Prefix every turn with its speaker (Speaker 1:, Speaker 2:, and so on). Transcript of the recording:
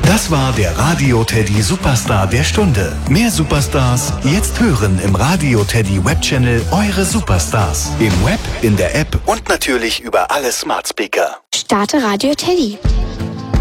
Speaker 1: Das war der Radio Teddy Superstar der Stunde. Mehr Superstars jetzt hören im Radio Teddy Webchannel eure Superstars. Im Web, in der App und natürlich über alle Smart Speaker.
Speaker 2: Starte Radio Teddy.